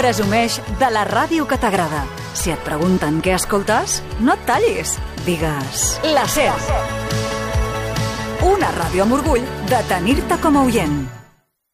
Presumeix de la ràdio que t'agrada. Si et pregunten què escoltes, no et tallis. Digues la SER. Una ràdio amb orgull de tenir-te com a oient.